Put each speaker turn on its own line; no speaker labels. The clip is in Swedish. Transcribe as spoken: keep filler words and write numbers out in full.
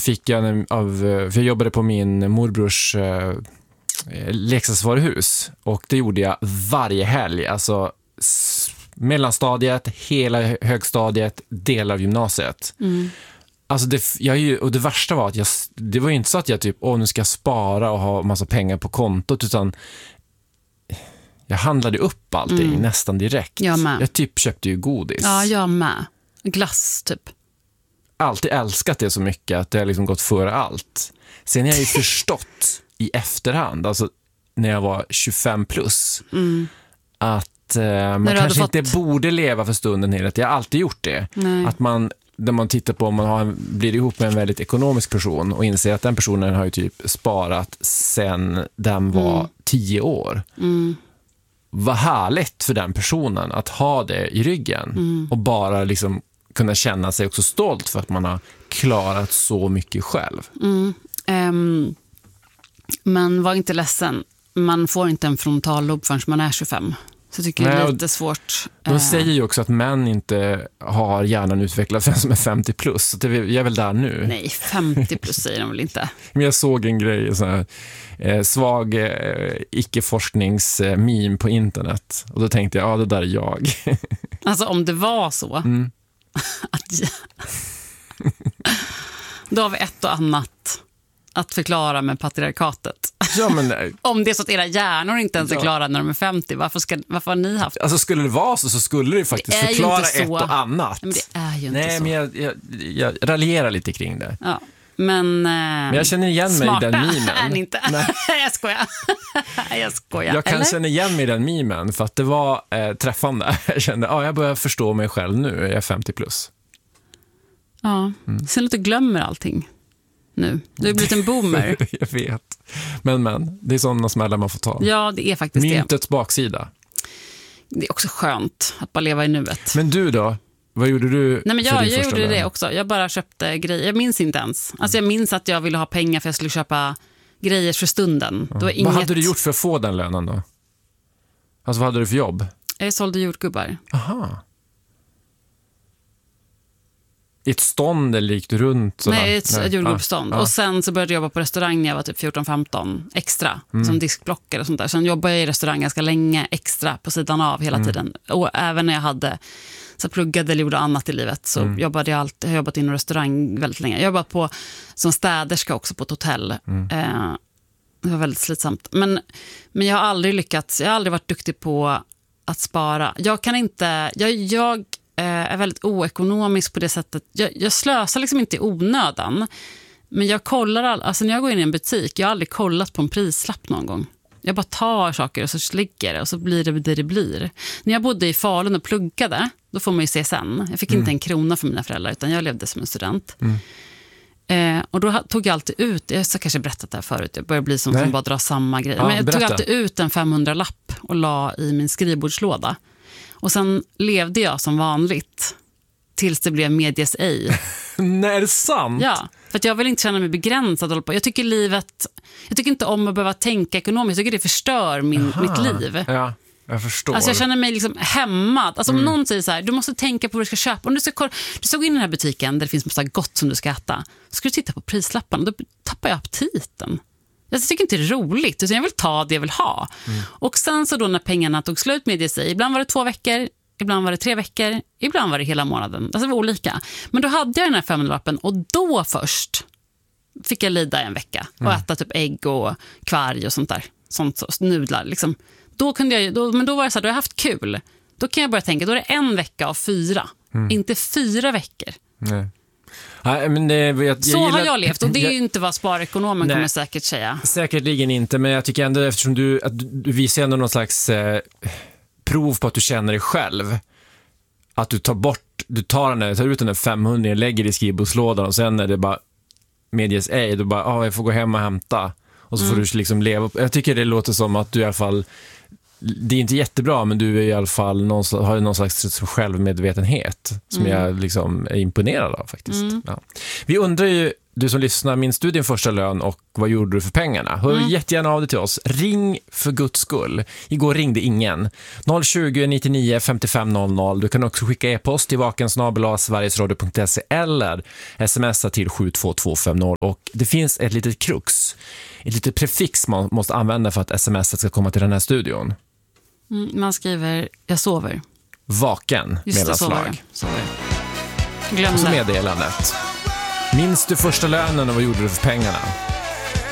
fick jag en, av, för jag jobbade på min morbrors eh, leksaksvaruhus och det gjorde jag varje helg, alltså s- mellanstadiet, hela högstadiet, delar av gymnasiet.
Mm.
Alltså det, jag, ju- och det värsta var att jag, det var ju inte så att jag typ, åh nu ska jag spara och ha massa pengar på kontot, utan jag handlade upp allting
Mm.
nästan direkt.
Jag med.
Jag typ köpte ju godis.
Ja, jag med. Glass typ.
Alltid älskat det så mycket att det har liksom gått före allt. Sen har jag ju förstått i efterhand, alltså när jag var tjugofem plus,
Mm.
att eh, man
När du
kanske
hade
inte
fått-
borde leva för stunden hela tiden. Jag har alltid gjort det.
Nej.
Att man, när man tittar på om man har en, blir ihop med en väldigt ekonomisk person och inser att den personen har ju typ sparat sen den var
Mm.
tio år.
Mm.
Vad härligt för den personen att ha det i ryggen
Mm.
och bara liksom kunna känna sig också stolt för att man har klarat så mycket själv.
Mm. Ehm, men var inte ledsen. Man får inte en frontallob förrän man är tjugofem. Så jag tycker det
Nej,
är
och
lite svårt.
De
Eh,
säger ju också att män inte har hjärnan utvecklad förrän som är femtio plus. Så det, jag är väl där nu.
Nej, femtio plus säger de väl inte.
Men jag såg en grej, en sån här eh, svag eh, icke-forsknings-meme på internet. Och då tänkte jag, ja det där är jag.
Alltså om det var så.
Mm.
Att, då har vi ett och annat att förklara med patriarkatet.
Ja, men nej.
Om det är så att era hjärnor inte ens är
Ja.
klara när de är femtio, varför, ska, varför har ni haft?
Alltså skulle det vara så så skulle det faktiskt
Det är ju
förklara
inte så.
ett och annat.
Men det är ju inte
Nej,
så.
men jag, jag, jag raljerar lite kring det.
Ja. Men, eh,
Men jag känner igen mig i den memen.
Smarta är ni inte.
Nej.
jag skojar. jag skojar.
Jag kan
Eller?
känna igen mig i den memen för att det var eh, träffande. Jag kände, ja, jag börjar förstå mig själv nu. Jag är femtio plus.
Ja.
Mm.
Sen att du glömmer allting nu. Du har blivit en boomer.
Jag vet. Men, men, det är sådana smällar man får ta.
Ja, det är faktiskt det.
Myntets baksida.
Det är också skönt att bara leva i nuet.
Men du då? Vad gjorde du
Nej, men
för
jag,
din
jag
första
gjorde
lön?
det också. Jag bara köpte grejer. Jag minns inte ens. Alltså jag minns att jag ville ha pengar för jag skulle köpa grejer för stunden. Det var inget...
Vad hade du gjort för att få den lönen då? Alltså vad hade du för jobb?
Jag sålde jordgubbar.
Aha. I ett stånd eller gick du runt? Sådär?
Nej, ett
Nej.
jordgubbsstånd.
Ah, ah.
Och sen så började jag jobba på restaurang när jag var typ fjorton femton extra. Som diskblockare och sånt där. Sen jobbade jag i restaurang ganska länge extra på sidan av hela tiden. Och även när jag hade så pluggade eller gjorde annat i livet så jobbade jag alltid, jag har jobbat inom restaurang väldigt länge. Jag har jobbat på, som städerska också på ett hotell. Eh, det var väldigt slitsamt. Men, men jag har aldrig lyckats, jag har aldrig varit duktig på att spara. Jag kan inte, jag, jag eh, är väldigt oekonomisk på det sättet. Jag, jag slösar liksom inte i onödan. Men jag kollar, all, alltså när jag går in i en butik, jag har aldrig kollat på en prislapp någon gång. Jag bara tar saker och så ligger det och så blir det det det blir. När jag bodde i Falun och pluggade, då får man ju se sen. Jag fick
Mm.
inte en krona för mina föräldrar utan jag levde som en student.
Mm.
Eh, och då ha- tog jag alltid ut, jag har kanske berättat det här förut, jag börjar bli som
Nej.
som bara drar samma grej.
Ja,
Men jag tog
berätta.
alltid ut en femhundra-lapp och la i min skrivbordslåda. Och sen levde jag som vanligt tills det blev medias ej.
Nej, är det sant?
Ja, för att jag vill inte känna mig begränsad. Hålla på. Jag tycker livet, jag tycker inte om att behöva tänka ekonomiskt. Jag tycker det förstör min,
Aha.
mitt liv.
Ja, jag förstår.
Alltså jag känner mig liksom hämmad. Alltså om någon säger så här, du måste tänka på vad du ska köpa. Om du ska, kolla- du ska gå in i den här butiken där det finns massa gott som du ska äta. Så ska du titta på prislappen och då tappar jag aptiten. Jag tycker inte det är roligt, utan jag vill ta det jag vill ha. Och sen så då när pengarna tog slut med det sig, ibland var det två veckor, ibland var det tre veckor, ibland var det hela månaden. Alltså det var olika. Men då hade jag den här femhundralappen och då först fick jag lida en vecka och äta typ ägg och kvarg och sånt där. Sånt, så, nudlar liksom. Då kunde jag, då, men då var det så här, då har jag haft kul. Då kan jag börja tänka, då är det en vecka av fyra. Inte fyra veckor.
Nej. Nej, men det, jag, jag
Så
gillar,
har jag levt och det är
jag,
ju inte vad sparekonomen
Nej.
kommer säkert säga.
Säkerligen inte, men jag tycker ändå eftersom du, att du, du visar ändå någon slags eh, prov på att du känner dig själv. Att du tar bort, du tar, den där, tar ut den där femhundra, lägger i skrivbordslådan och sen är det bara medias ej, då bara, ah, jag får gå hem och hämta. Och så
Mm.
får du liksom leva upp. Jag tycker det låter som att du i alla fall, det är inte jättebra, men du är i alla fall någon, har någon slags självmedvetenhet som
Mm.
jag liksom är imponerad av faktiskt.
Mm.
Ja. Vi undrar ju du som lyssnar, minns du din första lön och vad gjorde du för pengarna? Hör mm. jättegärna av dig till oss. Ring för Guds skull. Igår ringde ingen. noll tjugo, nittionio, femtiofem noll noll. Du kan också skicka e-post till vaken snabel-a sverigesradio punkt se eller smsa till sju två två fem noll. Och det finns ett litet krux, ett litet prefix man måste använda för att smset ska komma till den här studion.
Mm, man skriver, jag sover.
Vaken, mellanslag.
Glöm
det. Så meddelandet. Minns du första lönen och vad gjorde du för pengarna?